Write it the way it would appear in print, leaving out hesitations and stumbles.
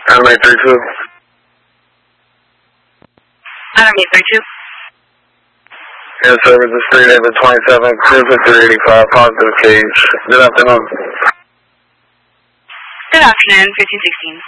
Adam 832. Adam 832. Yes, service is 3 David 27, cruise at 385, positive cage. Good afternoon. Good afternoon, 1516.